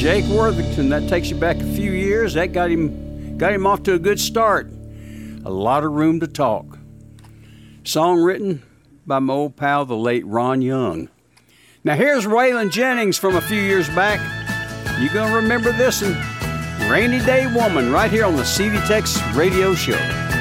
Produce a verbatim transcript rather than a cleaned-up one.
Jake Worthington, that takes you back a few years. That got him got him off to a good start. A lot of room to talk. Song written by my old pal, the late Ron Young. Now here's Waylon Jennings from a few years back. You gonna remember this one? Rainy Day Woman, right here on the C D Tex Radio Show.